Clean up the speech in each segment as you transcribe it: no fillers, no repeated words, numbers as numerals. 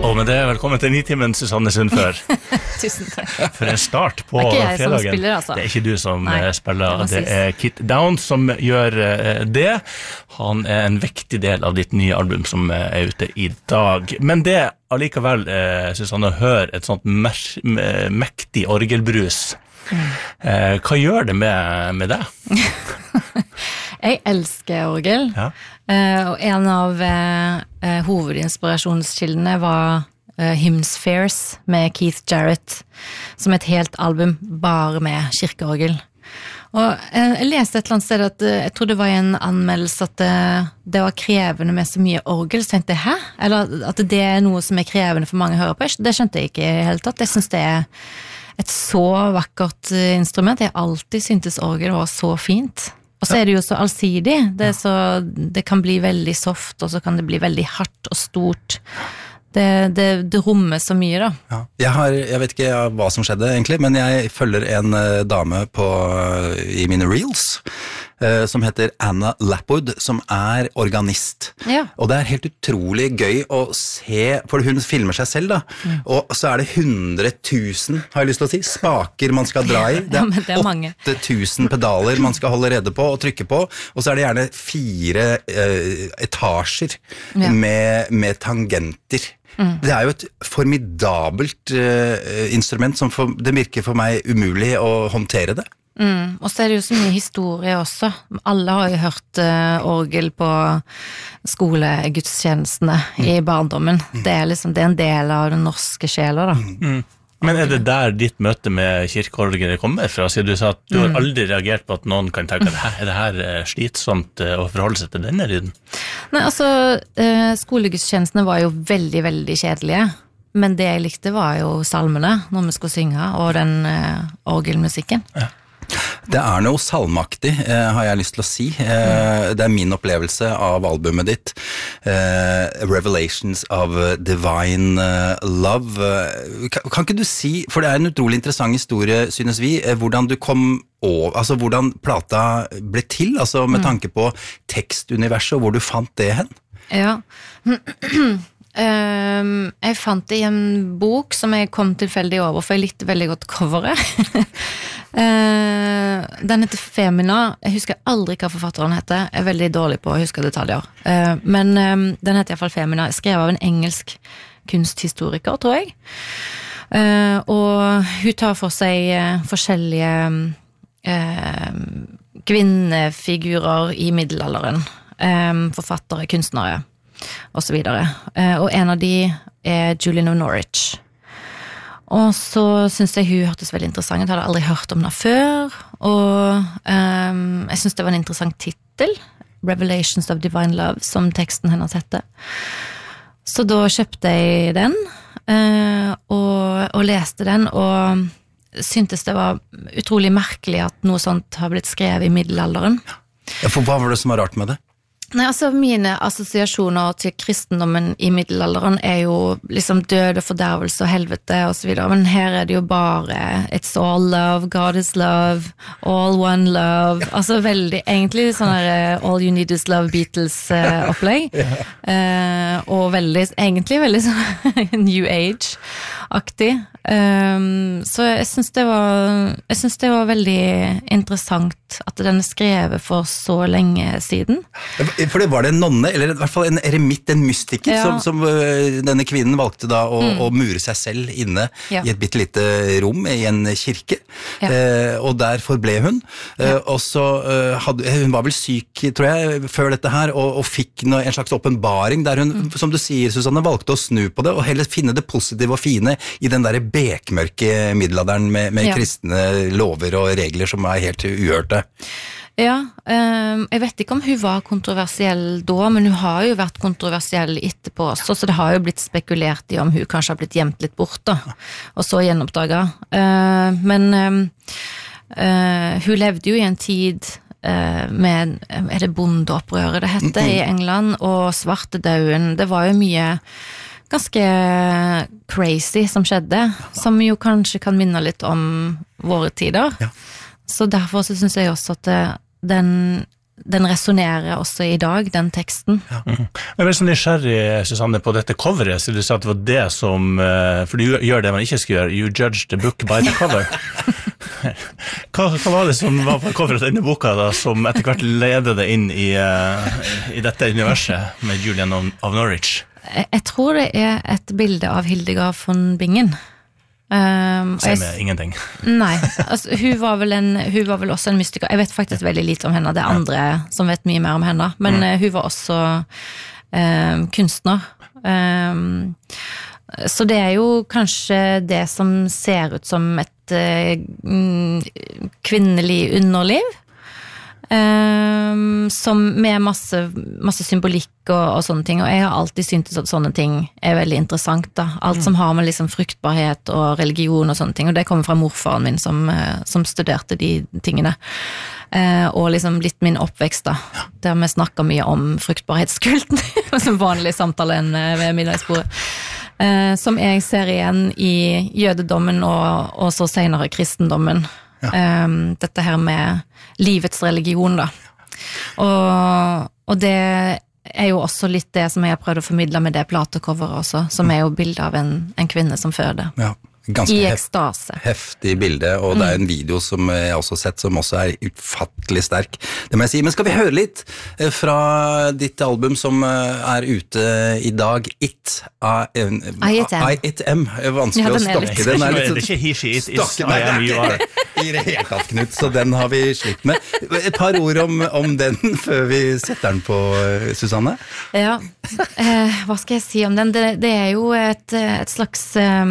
Og med det, velkommen til Nitimen, Susanne Sundfør. Tusen takk. For en start på fredagen. Det er ikke jeg fredagen. som spiller, altså. Det er ikke du som spiller, det sies. er Kit Downs som gjør det. Han er en viktig del av ditt nye album som er ute i dag. Men det allikevel, Susanne, hør et sånt mektig orgelbrus. Hva gjør det med det? Jeg elsker orgel, og en av hovedinspirasjonskildene var Hymnspheres med Keith Jarrett, som et helt album bare med kirkeorgel. Og jeg leste et eller annet sted at jeg tror det var i en anmeldelse at det var krevende med så mye orgel, så tenkte jeg, hæ? Eller at det er noe som er krevende for mange å høre på. Det skjønte jeg ikke i hele tatt. Jeg synes det er et så vakkert instrument. Jeg alltid syntes orgel var så fint. Og så er det jo så allsidig. Det kan bli veldig soft, og så kan det bli veldig hardt og stort. Det rommer så mye, da. Ja. Jeg vet ikke hva som skjedde egentlig, men jeg følger en dame i mine reels, som heter Anna Lapwood, som er organist. Ja. Og det er helt utrolig gøy å se, for hun filmer seg selv da, og så er det 100 000, har jeg lyst til å si, spaker man skal dra i. Det er 8000 pedaler man skal holde rede på og trykke på, og så er det gjerne 4 etasjer med tangenter. Det er jo et formidabelt instrument som det virker for meg umulig å håndtere det. Og så er det jo så mye historie også. Alle har jo hørt orgel på skolegudstjenestene i barndommen. Det er en del av den norske sjela, da. Men er det der ditt møte med kirkeorgelet kommer fra? Siden du sa at du har aldri reagert på at noen kan tenke at er det her slitsomt å forholde seg til denne lyden? Nei, altså, skolegudstjenestene var jo veldig, veldig kjedelige. Men det jeg likte var jo salmene når vi skulle synge, og den orgelmusikken. Ja. Det er noe salmaktig, har jeg lyst til å si. Det er min opplevelse av albumet ditt. Revelations of Divine Love. Kan ikke du si, for det er en utrolig interessant historie, synes vi, hvordan du kom over, altså hvordan plata ble til, altså med tanke på tekstuniverset, og hvor du fant det hen? Ja, jeg fant det i en bok som jeg kom tilfeldig over, for jeg likte veldig godt coveret. Den heter Femina. Jeg husker aldri hva forfatteren heter. Jeg er veldig dårlig på å huske detaljer. Men den heter i hvert fall Femina. Skrevet av en engelsk kunsthistoriker, tror jeg. Og hun tar for seg forskjellige kvinnefigurer i middelalderen. Forfattere, kunstnere og så videre. Og en av de er Julian of Norwich. Og så synes jeg hun hørtes veldig interessant. Jeg hadde aldri hørt om henne før. Og jeg synes det var en interessant titel. Revelations of Divine Love, som teksten hennes heter. Så da kjøpte jeg den, og leste den, og syntes det var utrolig merkelig at noe sånt har blitt skrevet i middelalderen. Ja, for hva var det som var rart med det? Nei, altså mine assosiasjoner til kristendommen i middelalderen er jo liksom død og fordervelse og helvete og så videre, men her er det jo bare it's all love, God is love, all one love, altså veldig, egentlig sånn her all you need is love Beatles-opplegg, og veldig, egentlig veldig sånn New Age-aktig, så jeg synes det var veldig interessant at den er skrevet for så lenge siden. For det var det en nonne, eller i hvert fall en eremitt, en mystiker, som denne kvinnen valgte da å mure seg selv inne i et bittelite rom i en kirke, og der forble hun, og så hun var vel syk, tror jeg, før dette her, og fikk en slags åpenbaring der hun, som du sier, Susanne, valgte å snu på det, og heller finne det positive og fine i den der bekmørke middelalderen med kristne lover og regler som er helt uhørte. Ja, jeg vet ikke om hun var kontroversiell da, men hun har jo vært kontroversiell etterpå også, så det har jo blitt spekulert i om hun kanskje har blitt gjemt litt bort da, og så gjenoppdaget. Men hun levde jo i en tid med, er det bondeopprøret det hette i England, og svartedauden, det var jo mye ganske crazy som skjedde, som jo kanskje kan minne litt om våre tider. Ja. Så derfor så synes jeg også at den resonerer også i dag, den teksten. Jeg ble så nysgjerrig, Susanne, på dette coveret, så du sa at det var det som, for du gjør det man ikke skal gjøre, you judge the book by the cover. Hva var det som var på coveret av denne boka da, som etter hvert leder det inn i dette universet med Julian of Norwich? Jeg tror det et bilde av Hildegard von Bingen. Sier meg ingenting. Nei, altså, hun var vel også en mystiker. Jeg vet faktisk veldig lite om henne. Det andre som vet mye mer om henne. Men hun var også kunstner. Så det jo kanskje det som ser ut som et kvinnelig underliv. Som med masse symbolikk og sånne ting, og jeg har alltid syntes at sånne ting veldig interessant da, alt som har med liksom fruktbarhet og religion og sånne ting, og det kommer fra morfaren min som studerte de tingene, og liksom litt min oppvekst da, der vi snakker mye om fruktbarhetskulten, som vanlig samtale ved middagsbordet, som jeg ser igjen i jødedommen og så senere kristendommen. Dette her med livets religion da, og det jo også litt det som jeg har prøvd å formidle med det platecoveret også, som jo bildet av en kvinne som føder. Ja. Ganske i ekstase. Heftig bilde, og det en video som jeg også har sett, som også utfattelig sterk. Det må jeg si. Men skal vi høre litt fra ditt album som ute i dag, It Am. Vanskelig å stokke. Den litt det ikke he, she, it is, I am, you are. I det hele tatt, Knut, så den har vi slitt med. Et par ord om den før vi setter den på, Susanne? Ja, hva skal jeg si om den? Det jo et slags...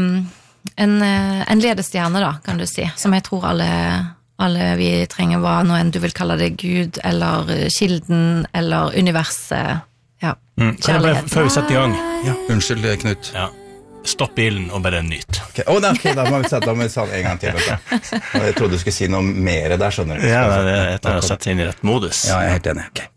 En ledestjerne da, kan du si, som jeg tror alle vi trenger, hva nå enn du vil kalle det, Gud, eller kilden, eller universet, ja, kjærlighet. Før vi setter i gang. Ja, unnskyld, Knut. Ja. Stopp bilen og bare nyt. Okay. Da må vi sette en gang til. Jeg trodde du skulle si noe mer der, skjønner du. Ja, det å sette seg inn i rett modus. Ja, jeg helt enig. Okay.